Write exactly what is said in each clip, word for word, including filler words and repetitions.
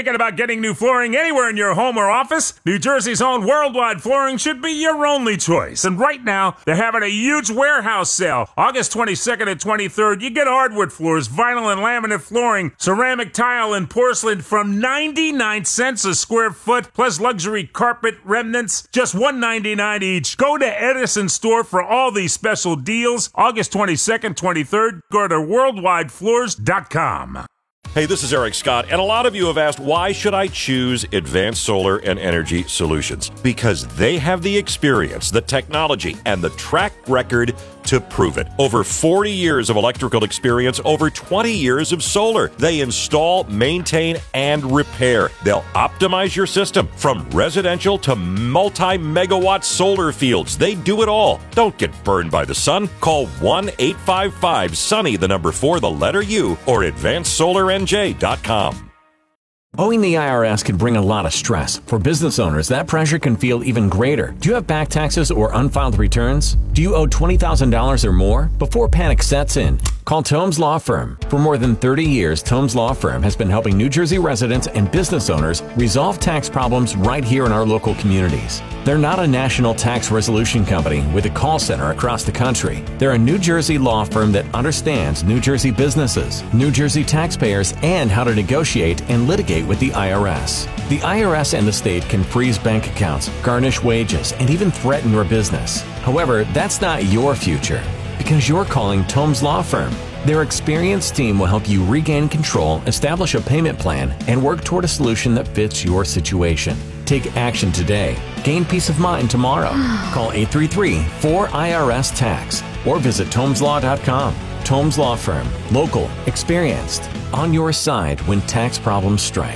Thinking about getting new flooring anywhere in your home or office? New Jersey's own Worldwide Flooring should be your only choice. And right now, they're having a huge warehouse sale. August twenty-second and twenty-third, you get hardwood floors, vinyl and laminate flooring, ceramic tile and porcelain from ninety-nine cents a square foot, plus luxury carpet remnants, just one ninety-nine each. Go to Edison Store for all these special deals. August twenty-second, twenty-third, go to worldwide floors dot com. Hey, this is Eric Scott, and a lot of you have asked, why should I choose Advanced Solar and Energy Solutions? Because they have the experience, the technology, and the track record to prove it. Over forty years of electrical experience, over twenty years of solar. They install, maintain, and repair. They'll optimize your system from residential to multi-megawatt solar fields. They do it all. Don't get burned by the sun. Call one eight five five SUNNY, the number four, the letter U, or advanced solar n j dot com. Owing the I R S can bring a lot of stress. For business owners, that pressure can feel even greater. Do you have back taxes or unfiled returns? Do you owe twenty thousand dollars or more? Before panic sets in, call Tomes Law Firm. For more than thirty years, Tomes Law Firm has been helping New Jersey residents and business owners resolve tax problems right here in our local communities. They're not a national tax resolution company with a call center across the country. They're a New Jersey law firm that understands New Jersey businesses, New Jersey taxpayers, and how to negotiate and litigate with the I R S. The I R S and the state can freeze bank accounts, garnish wages, and even threaten your business. However, that's not your future, because you're calling Tomes Law Firm. Their experienced team will help you regain control, establish a payment plan, and work toward a solution that fits your situation. Take action today. Gain peace of mind tomorrow. Call eight three three, four I R S tax or visit tomes law dot com. Tomes Law Firm. Local. Experienced. On your side when tax problems strike.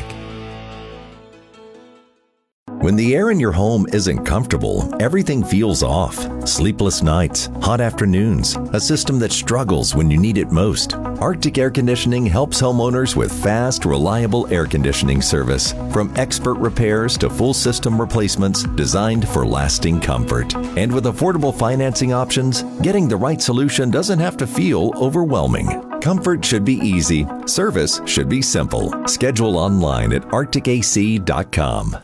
When the air in your home isn't comfortable, everything feels off. Sleepless nights, hot afternoons, a system that struggles when you need it most. Arctic Air Conditioning helps homeowners with fast, reliable air conditioning service. From expert repairs to full system replacements designed for lasting comfort. And with affordable financing options, getting the right solution doesn't have to feel overwhelming. Comfort should be easy. Service should be simple. Schedule online at arctic a c dot com.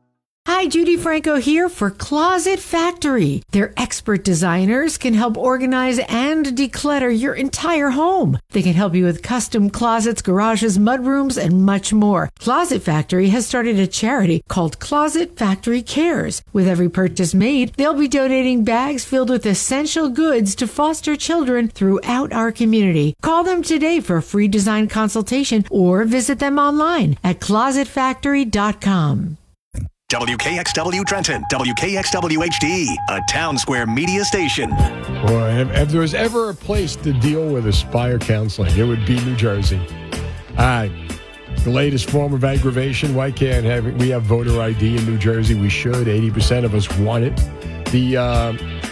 Hi, Judy Franco here for Closet Factory. Their expert designers can help organize and declutter your entire home. They can help you with custom closets, garages, mudrooms, and much more. Closet Factory has started a charity called Closet Factory Cares. With every purchase made, they'll be donating bags filled with essential goods to foster children throughout our community. Call them today for a free design consultation or visit them online at closet factory dot com. W K X W Trenton, W K X W H D, a Town Square media station. Boy, if, if there was ever a place to deal with Aspire Counseling, it would be New Jersey. All right. The latest form of aggravation, why can't have it? We have voter I D in New Jersey. We should. eighty percent of us want it. The uh,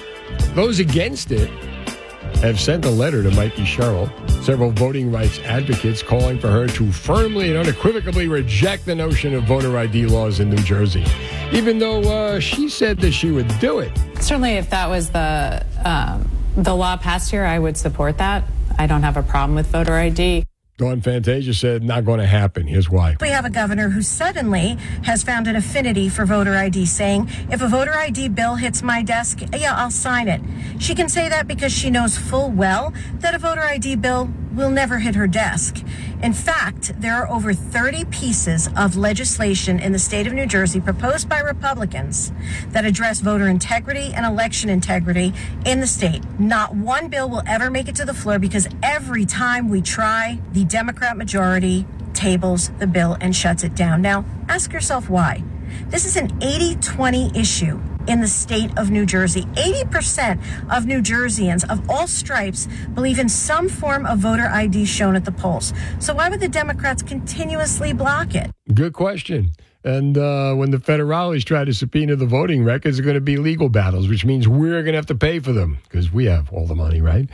those against it have sent a letter to Mikey Sherrill, several voting rights advocates calling for her to firmly and unequivocally reject the notion of voter I D laws in New Jersey, even though uh, she said that she would do it. Certainly, if that was the um, the law passed here, I would support that. I don't have a problem with voter I D. Dawn Fantasia said, not going to happen. Here's why. We have a governor who suddenly has found an affinity for voter I D, saying, if a voter I D bill hits my desk, yeah, I'll sign it. She can say that because she knows full well that a voter I D bill will never hit her desk. In fact, there are over thirty pieces of legislation in the state of New Jersey proposed by Republicans that address voter integrity and election integrity in the state. Not one bill will ever make it to the floor because every time we try, the Democrat majority tables the bill and shuts it down. Now, ask yourself why. This is an eighty twenty issue in the state of New Jersey. eighty percent of New Jerseyans of all stripes believe in some form of voter I D shown at the polls. So why would the Democrats continuously block it? Good question. And uh, when the federales try to subpoena the voting records, they're going to be legal battles, which means we're going to have to pay for them because we have all the money, right?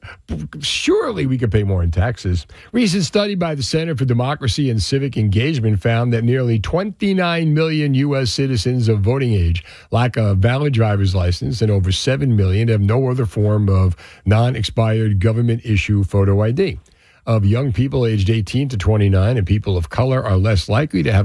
Surely we could pay more in taxes. Recent study by the Center for Democracy and Civic Engagement found that nearly twenty-nine million U S citizens of voting age lack a valid driver's license, and over seven million have no other form of non-expired government-issue photo I D. Of young people aged eighteen to twenty-nine and people of color are less likely to have